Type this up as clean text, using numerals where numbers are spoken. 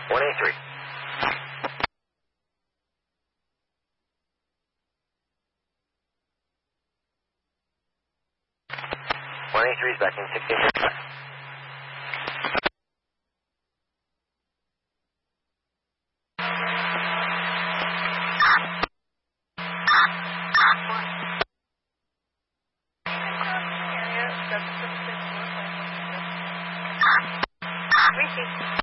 183. 183 is back in 1655. Area 776.